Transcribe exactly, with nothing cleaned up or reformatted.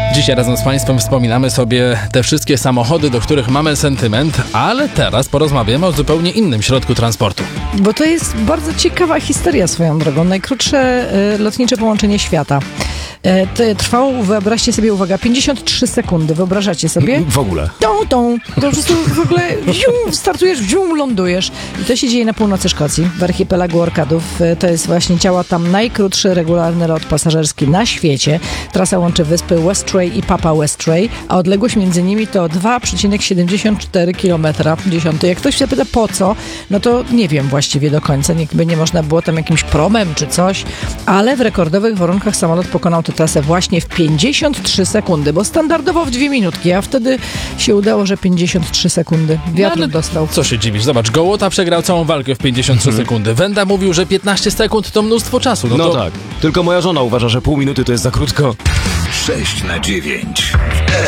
Dzisiaj razem z Państwem wspominamy sobie te wszystkie samochody, do których mamy sentyment, ale teraz porozmawiamy o zupełnie innym środku transportu. Bo to jest bardzo ciekawa historia swoją drogą. Najkrótsze y, lotnicze połączenie świata. Y, to trwało, wyobraźcie sobie, uwaga, pięćdziesiąt trzy sekundy. Wyobrażacie sobie? W ogóle. Tą, tą. To po prostu w ogóle wzium, startujesz, wzium, lądujesz. I to się dzieje na północy Szkocji, w archipelagu Orkadów. Y, to jest właśnie działa tam najkrótszy regularny lot pasażerski na świecie. Trasa łączy wyspy Westray i Papa Westray, a odległość między nimi to dwa przecinek siedemdziesiąt cztery kilometra. Jak ktoś się pyta po co, no to nie wiem właściwie do końca. Niby nie można było tam jakimś promem czy coś, ale w rekordowych warunkach samolot pokonał tę trasę właśnie w pięćdziesiąt trzy sekundy, bo standardowo w dwie minutki, a wtedy się udało, że pięćdziesiąt trzy sekundy. Wiatr No, dostał. Co się dziwisz? Zobacz, Gołota przegrał całą walkę w pięćdziesiąt trzy sekundy. Wenda mówił, że piętnaście sekund to mnóstwo czasu. No, No to... tak. Tylko moja żona uważa, że pół minuty to jest za krótko. sześć na dziewięć.